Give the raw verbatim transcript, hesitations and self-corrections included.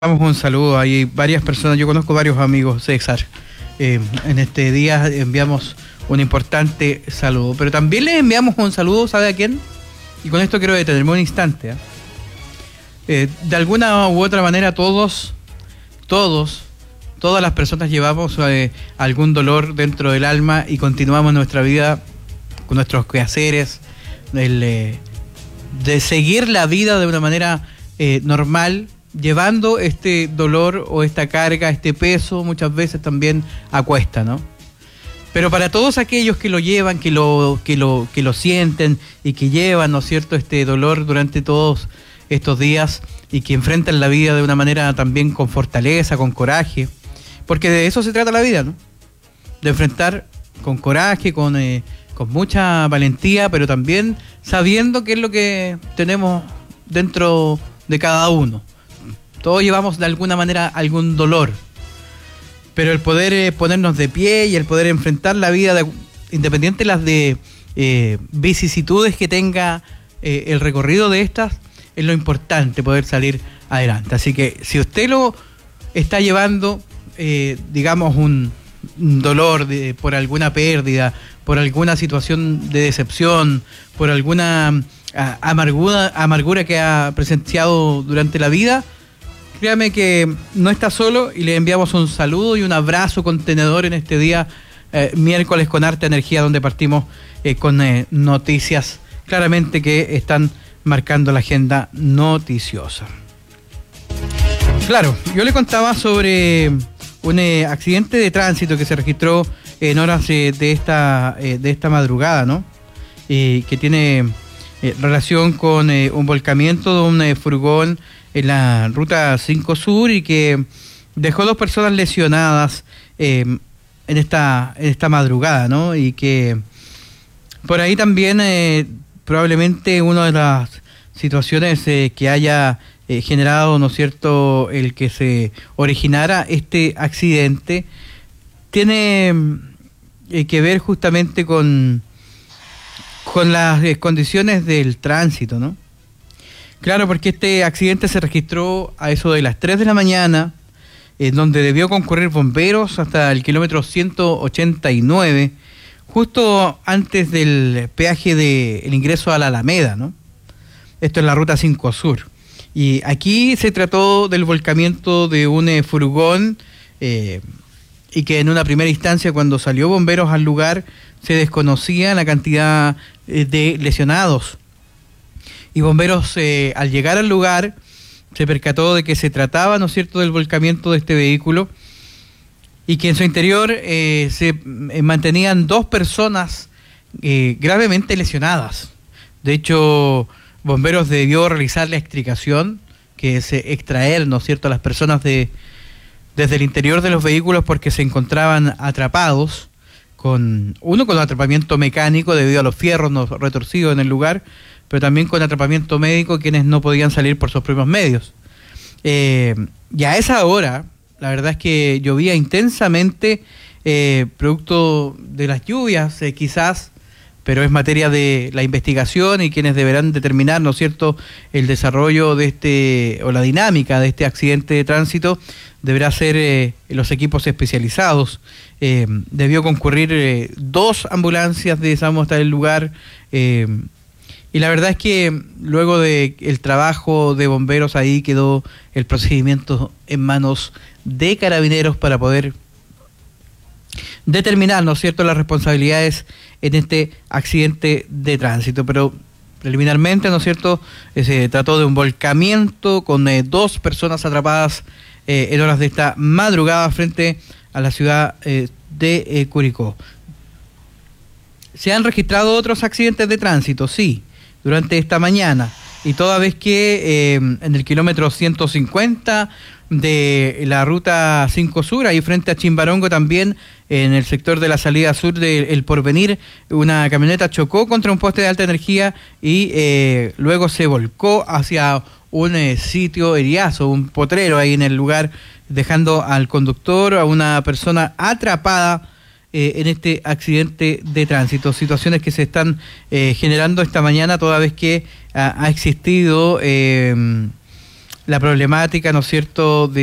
Damos un saludo, hay varias personas, yo conozco varios amigos, César. Eh, en este día enviamos un importante saludo, pero también les enviamos un saludo, ¿sabe a quién? Y con esto quiero detenerme un instante. ¿eh? Eh, de alguna u otra manera todos, todos, todas las personas llevamos eh, algún dolor dentro del alma y continuamos nuestra vida con nuestros quehaceres, el, eh, de seguir la vida de una manera eh, normal, llevando este dolor o esta carga, este peso, muchas veces también a cuesta, ¿no? Pero para todos aquellos que lo llevan, que lo, que lo, que lo sienten y que llevan, ¿no es cierto?, este dolor durante todos estos días y que enfrentan la vida de una manera también con fortaleza, con coraje, porque de eso se trata la vida, ¿no? De enfrentar con coraje, con, eh, con mucha valentía, pero también sabiendo qué es lo que tenemos dentro de cada uno. Todos llevamos de alguna manera algún dolor, pero el poder eh, ponernos de pie y el poder enfrentar la vida, de, independiente de las de eh, vicisitudes que tenga eh, el recorrido de estas, es lo importante, poder salir adelante. Así que si usted lo está llevando, eh, digamos, un, un dolor de, por alguna pérdida, por alguna situación de decepción, por alguna a, amargura, amargura que ha presenciado durante la vida, créame que no está solo y le enviamos un saludo y un abrazo contenedor en este día, eh, miércoles con harta energía, donde partimos eh, con eh, noticias claramente que están marcando la agenda noticiosa. Claro, yo le contaba sobre un eh, accidente de tránsito que se registró en horas eh, de, esta, eh, de esta madrugada, ¿no? Eh, que tiene eh, relación con eh, un volcamiento de un eh, furgón en la ruta cinco Sur y que dejó dos personas lesionadas eh, en esta en esta madrugada, ¿no? Y que por ahí también eh, probablemente una de las situaciones eh, que haya eh, generado, ¿no es cierto?, el que se originara este accidente tiene eh, que ver justamente con, con las eh, condiciones del tránsito, ¿no? Claro, porque este accidente se registró a eso de las tres de la mañana, en donde debió concurrir bomberos hasta el kilómetro ciento ochenta y nueve, justo antes del peaje del ingreso a la Alameda, ¿no? Esto es la ruta cinco Sur. Y aquí se trató del volcamiento de un eh, furgón eh, y que en una primera instancia, cuando salió bomberos al lugar, se desconocía la cantidad eh, de lesionados. Y bomberos, eh, al llegar al lugar, se percató de que se trataba, ¿no es cierto?, del volcamiento de este vehículo y que en su interior eh, se eh, mantenían dos personas eh, gravemente lesionadas. De hecho, bomberos debió realizar la extricación, que es eh, extraer, ¿no es cierto?, a las personas de, desde el interior de los vehículos porque se encontraban atrapados, con uno con atrapamiento mecánico debido a los fierros no retorcidos en el lugar, pero también con atrapamiento médico, quienes no podían salir por sus propios medios. Eh, y a esa hora, la verdad es que llovía intensamente, eh, producto de las lluvias, eh, quizás, pero es materia de la investigación y quienes deberán determinar, ¿no es cierto?, el desarrollo de este, o la dinámica de este accidente de tránsito, deberá ser eh, los equipos especializados. Eh, debió concurrir eh, dos ambulancias de SAMU hasta el lugar, eh, y la verdad es que luego del trabajo de bomberos ahí quedó el procedimiento en manos de carabineros para poder determinar, ¿no es cierto?, las responsabilidades en este accidente de tránsito. Pero preliminarmente, ¿no es cierto?, eh, se trató de un volcamiento con eh, dos personas atrapadas eh, en horas de esta madrugada frente a la ciudad eh, de eh, Curicó. ¿Se han registrado otros accidentes de tránsito? Sí, durante esta mañana, y toda vez que eh, en el kilómetro ciento cincuenta de la ruta cinco Sur, ahí frente a Chimbarongo también, en el sector de la salida sur del El Porvenir, una camioneta chocó contra un poste de alta energía y eh, luego se volcó hacia un eh, sitio eriazo, un potrero ahí en el lugar, dejando al conductor, a una persona atrapada Eh, en este accidente de tránsito. Situaciones que se están eh, generando esta mañana, toda vez que ha, ha existido eh, la problemática, ¿no es cierto?, de